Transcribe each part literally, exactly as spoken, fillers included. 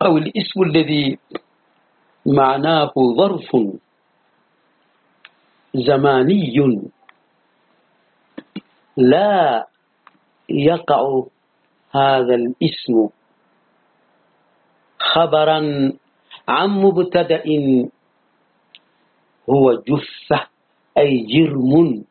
أو الاسم الذي معناه ظرف زماني لا يقع هذا الاسم خبرا عن مبتدأ هو جثة أي جرم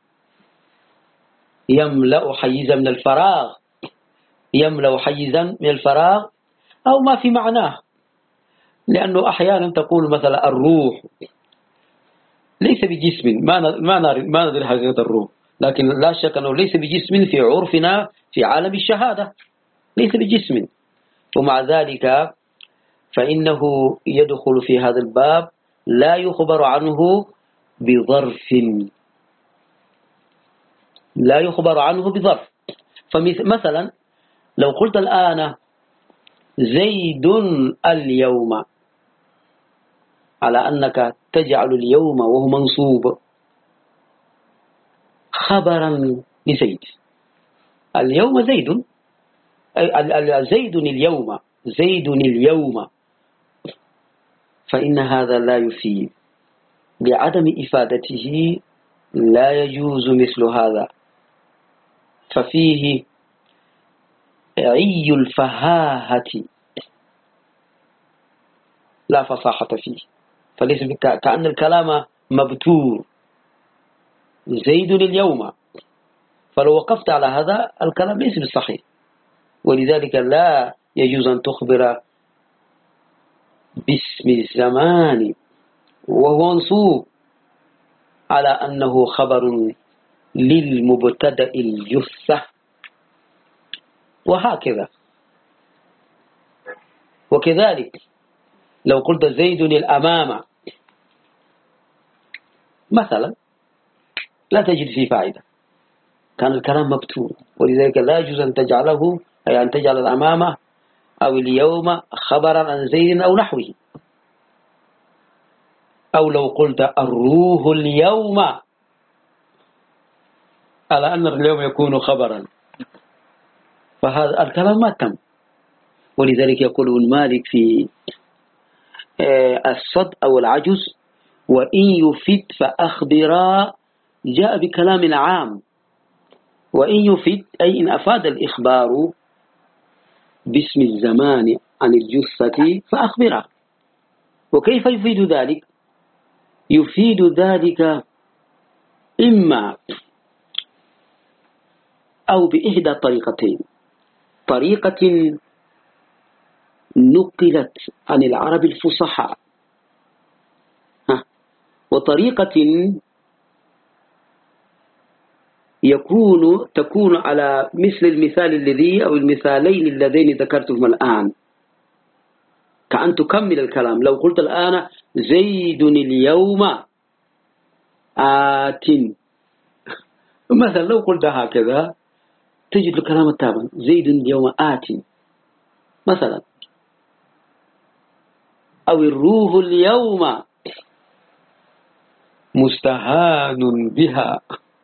يملأ حيزا من الفراغ يملأ حيزا من الفراغ أو ما في معناه. لأنه أحيانا تقول مثلا الروح ليس بجسم، ما ما ما ندري حقيقة الروح، لكن لا شك أنه ليس بجسم في عرفنا في عالم الشهادة، ليس بجسم، ومع ذلك فإنه يدخل في هذا الباب لا يخبر عنه بظرف، لا يخبر عنه بظرف. فمثلا لو قلت الآن زيد اليوم، على أنك تجعل اليوم وهو منصوب خبرا لزيد، اليوم زيد، زيد اليوم، زيد اليوم، فإن هذا لا يفيد، لعدم إفادته لا يجوز مثل هذا، ففيه عي الفهاهة لا فصاحة فيه، فليس كأن الكلام مبتور، زيد اليوم، فلو وقفت على هذا الكلام ليس بالصحيح، ولذلك لا يجوز أن تخبر باسم الزمان وهو منصوب على أنه خبر للمبتدأ الجثة، وهكذا. وكذلك لو قلت زيد الأمام مثلا لا تجد فيه فائدة، كان الكلام مبتور، ولذلك لا يجوز أن تجعله، أي أن تجعل الأمام أو اليوم خبرا عن زيد أو نحوه. أو لو قلت الروح اليوم على أن اليوم يكون خبرا، فهذا الكلام ما تم. ولذلك يقول ابن مالك في الصد أو العجز وإن يفد فأخبرا، جاء بكلام عام، وإن يفد أي إن أفاد الإخبار باسم الزمان عن الجثة فأخبرا. وكيف يفيد ذلك؟ يفيد ذلك إما أو بإحدى الطريقتين، طريقة نقلت عن العرب الفصحاء، وطريقة يكون تكون على مثل المثال الذي أو المثالين اللذين ذكرتهم الآن، كأن تكمل الكلام. لو قلت الآن زيد اليوم آت مثلا، لو قلت هكذا تجد الكلام التام، زيد اليوم آت مثلا، أو الروح اليوم مستهان بها،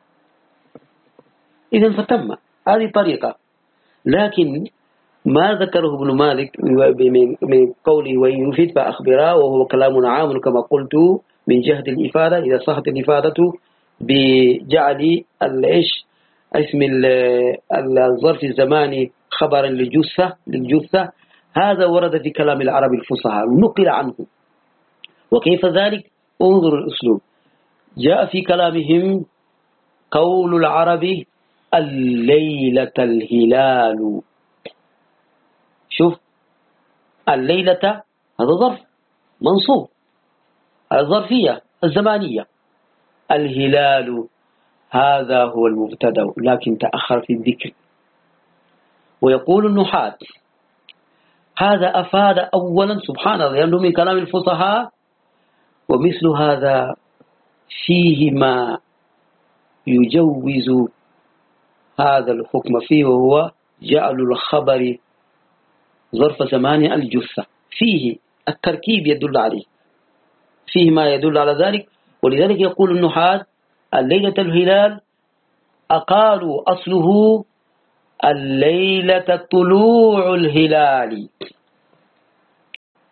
إذن فتم، هذه طريقة. لكن ما ذكره ابن مالك من قوله وإن يفيد فأخبرا، وهو كلام عام كما قلت من جهة الإفادة، إذا صحت الإفادة بجعل الإيش اسم الظرف الزماني خبرا للجثة للجثة، هذا ورد في كلام العرب الفصحى نقل عنه. وكيف ذلك؟ انظر الأسلوب، جاء في كلامهم قول العرب الليلة الهلال، شوف الليلة هذا ظرف منصوب، الظرفية الزمانية، الهلال هذا هو المبتدأ لكن تأخر في الذكر. ويقول النحاة هذا أفاد أولا سبحان الله لأنه من كلام الفصحاء، ومثل هذا فيه ما يجوز هذا الحكم فيه، وهو جعل الخبر ظرف زمان الجثة، فيه التركيب يدل عليه، فيه ما يدل على ذلك. ولذلك يقول النحاة الليلة الهلال أقالوا أصله الليلة طلوع الهلال،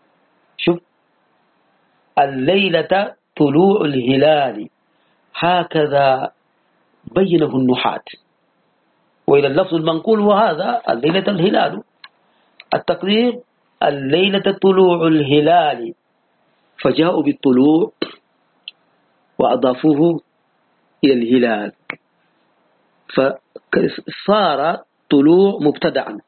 الليلة طلوع الهلال، هكذا بينه النحاة. وإلى اللفظ المنقول وهذا الليلة الهلال، التقدير الليلة طلوع الهلال، فجاءوا بالطلوع وأضافوه إلى الهلال، فصار طلوع مبتدأ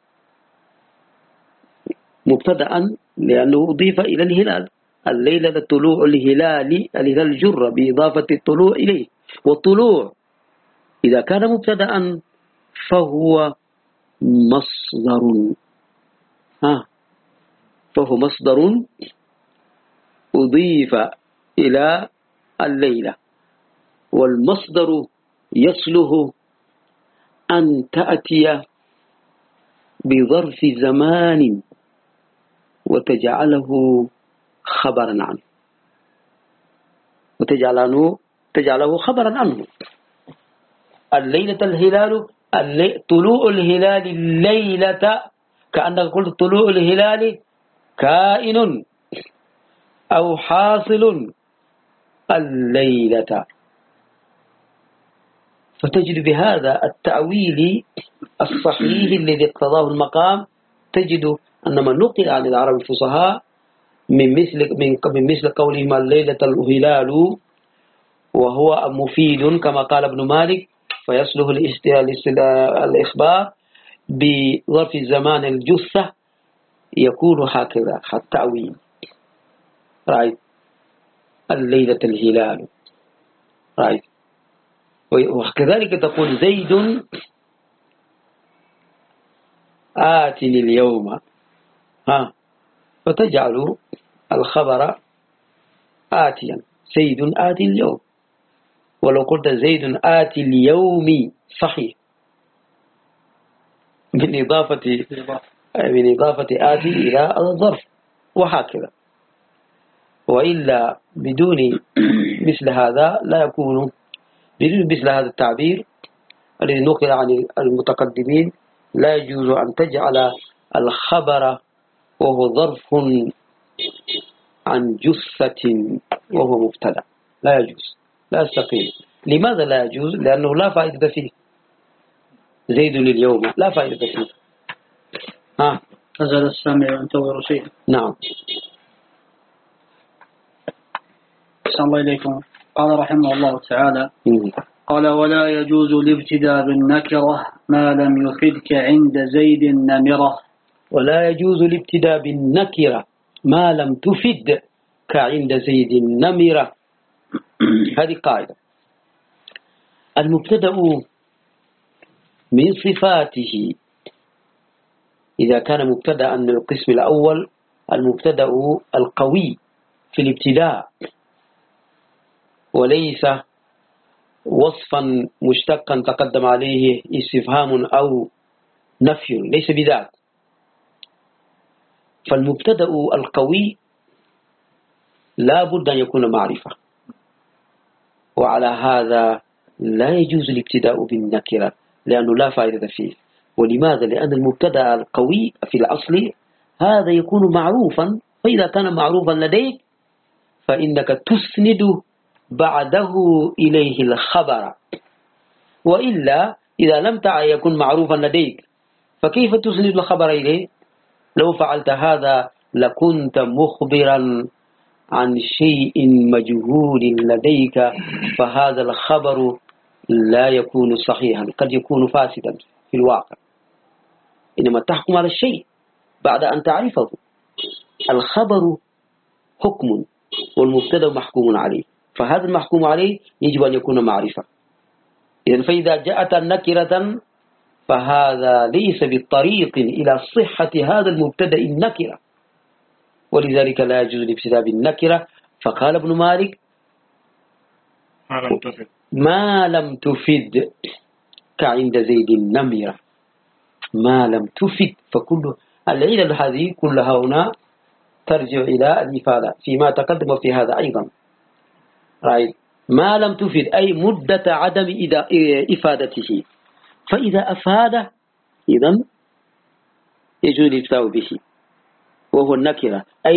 مبتدأ لأنه أضيف إلى الهلال. الليلة طلوع الهلال، الهلال جر بإضافة الطلوع إليه، والطلوع إذا كان مبتدأ فهو مصدر ها فهو مصدر أضيف إلى الليلة، والمصدر يصله أن تأتي بظرف زمان وتجعله خبرا عنه وتجعله تجعله خبرا عنه. الليلة الهلال، اللي... طلوع الهلال الليلة، كأنك قلت طلوع الهلال كائن أو حاصل الليلة. فتجد بهذا التأويل الصحيح الذي اقتضاه المقام، تجد أن ما نقل عن العرب الفصحاء من مثل من من مثل قولهم الليلة الهلال، وهو مفيد كما قال ابن مالك، فيصله الإخبار بظرف الزمان الجثة، يكون هكذا التأويل. رأيت الليلة الهلال، رأيت. وكذلك تقول زيد آتني اليوم، ها فتجعل الخبر آتيا، زيد آتي اليوم. ولو قلت زيد آتي اليوم صحيح، من إضافة من إضافة آتي إلى الظرف، وهكذا. وإلا بدون مثل هذا لا يكون، بدون مثل هذا التعبير الذي نقل عن المتقدمين لا يجوز أن تجعل الخبر وهو ظرف عن جثة وهو مبتدأ، لا يجوز، لا يستقيم. لماذا لا يجوز؟ لأنه لا فائدة فيه. زيد اليوم لا فائدة فيه. ها نزل السامع ينتظر شيئا. نعم. أحسن الله إليكم. قال رحمه الله تعالى: قال ولا يجوز الابتداء بالنكرة ما لم يفدك عند زيد النمرة. ولا يجوز الابتداء بالنكرة ما لم تفد كعند زيد النمرة. هذه قاعدة. المبتدأ من صفاته إذا كان مبتدأ من القسم الأول، المبتدأ القوي في الابتداء وليس وصفا مشتقا تقدم عليه استفهام أو نفي، ليس بذات. فالمبتدأ القوي لا بد أن يكون معرفة، وعلى هذا لا يجوز الابتداء بالنكرة لأنه لا فائدة فيه. ولماذا؟ لأن المبتدأ القوي في الأصل هذا يكون معروفا، فإذا كان معروفا لديك فإنك تسند بعده إليه الخبر، وإلا إذا لم تعي يكون معروفا لديك فكيف تسند الخبر إليه؟ لو فعلت هذا لكنت مخبرا عن شيء مجهول لديك، فهذا الخبر لا يكون صحيحا، قد يكون فاسدا في الواقع. إنما تحكم على الشيء بعد أن تعرفه. الخبر حكم والمبتدأ محكوم عليه، فهذا المحكوم عليه يجب أن يكون معرفة. إذن فإذا جاءت النكرة فهذا ليس بالطريق إلى صحة هذا المبتدأ النكرة، ولذلك لا يجوز الابتداء بالنكرة. فقال ابن مالك ما لم تفد ما لم تفد كعند زيد النمرة، ما لم تفد. فكل العلل هذه كلها هنا ترجع إلى الإفادة فيما تقدم في هذا أيضا. رأيت ما لم تفد أي مدة عدم إفادته، فإذا أفاد إذن يجوز الابتداء به وهو النكرة.